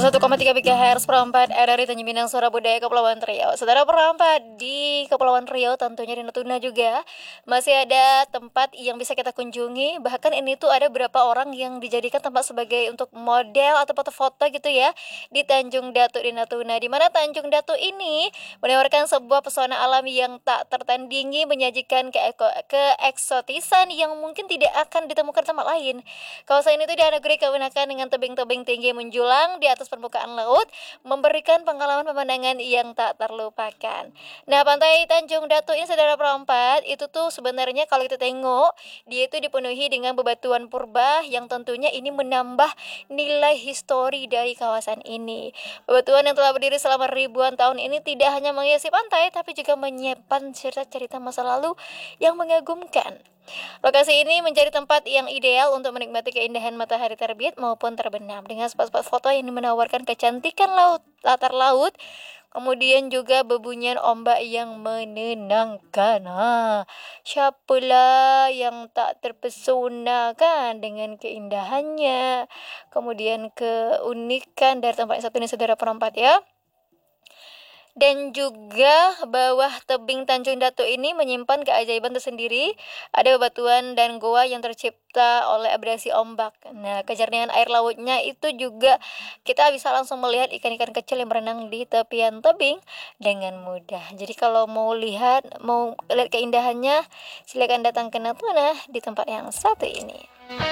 1,3 MHz perempat dari Tanjung Pinang Suara Budaya Kepulauan Riau. Saudara perempat di Kepulauan Riau tentunya di Natuna juga masih ada tempat yang bisa kita kunjungi. Bahkan ini tuh ada beberapa orang yang dijadikan tempat sebagai untuk model atau foto-foto gitu ya di Tanjung Datuk di Natuna. Di mana Tanjung Datuk ini menawarkan sebuah pesona alam yang tak tertandingi, menyajikan keeksotisan yang mungkin tidak akan ditemukan tempat lain. Kawasan itu dianugerahi kemenakan dengan tebing-tebing tinggi menjulang di atas permukaan laut, memberikan pengalaman pemandangan yang tak terlupakan. Nah, pantai Tanjung Datuk ini saudara perempat, itu tuh sebenarnya kalau kita tengok, dia itu dipenuhi dengan bebatuan purba yang tentunya ini menambah nilai histori dari kawasan ini. Bebatuan yang telah berdiri selama ribuan tahun ini tidak hanya menghiasi pantai, tapi juga menyimpan cerita-cerita masa lalu yang mengagumkan. Lokasi ini menjadi tempat yang ideal untuk menikmati keindahan matahari terbit maupun terbenam dengan spot-spot foto yang menawarkan kecantikan latar laut, kemudian juga bebunyian ombak yang menenangkan. Siapalah yang tak terpesona kan dengan keindahannya, kemudian keunikan dari tempat yang satu ini saudara perempat ya. Dan juga bawah tebing Tanjung Datuk ini menyimpan keajaiban tersendiri. Ada bebatuan dan goa yang tercipta oleh abrasi ombak. Nah, kejernihan air lautnya itu juga kita bisa langsung melihat ikan-ikan kecil yang berenang di tepian tebing dengan mudah. Jadi kalau mau lihat keindahannya, silakan datang ke Natuna di tempat yang satu ini.